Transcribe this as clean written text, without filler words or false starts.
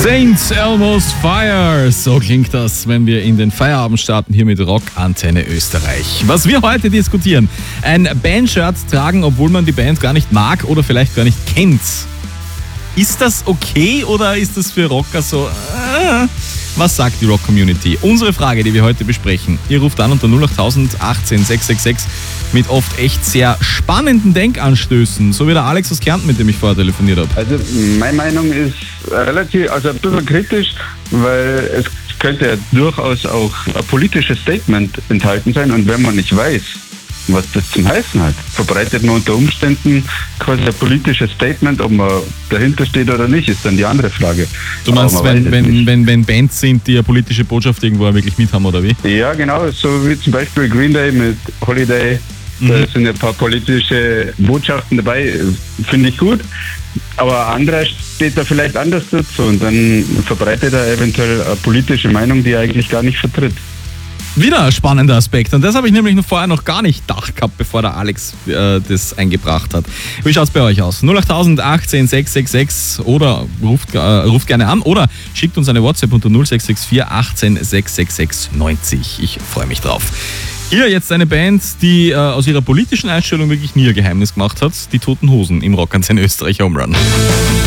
Saint Elmo's Fire. So klingt das, wenn wir in den Feierabend starten, hier mit Rock Antenne Österreich. Was wir heute diskutieren: ein Bandshirt tragen, obwohl man die Band gar nicht mag oder vielleicht gar nicht kennt. Ist das okay oder ist das für Rocker so? Was sagt die Rock-Community? Unsere Frage, die wir heute besprechen. Ihr ruft an unter 088000 18 666 mit oft echt sehr spannenden Denkanstößen. So wie der Alex aus Kärnten, mit dem ich vorher telefoniert habe. Also meine Meinung ist relativ, also ein bisschen kritisch, weil es könnte ja durchaus auch ein politisches Statement enthalten sein, und wenn man nicht weiß, was das zum heißen hat, verbreitet man unter Umständen quasi ein politisches Statement. Ob man dahinter steht oder nicht, ist dann die andere Frage. Du meinst, wenn Bands sind, die eine politische Botschaft irgendwo wirklich mit haben, oder wie? Ja, genau, so wie zum Beispiel Green Day mit Holiday. Da sind ein paar politische Botschaften dabei, finde ich gut. Aber anderer steht da vielleicht anders dazu und dann verbreitet er eventuell eine politische Meinung, die er eigentlich gar nicht vertritt. Wieder ein spannender Aspekt, und das habe ich nämlich vorher noch gar nicht gedacht gehabt, bevor der Alex das eingebracht hat. Wie schaut es bei euch aus? 088000 18 666 oder ruft gerne an oder schickt uns eine WhatsApp unter 0664 18 666 90. Ich freue mich drauf. Hier jetzt eine Band, die aus ihrer politischen Einstellung wirklich nie ein Geheimnis gemacht hat: die Toten Hosen im Rock Antenne Österreich Home Run.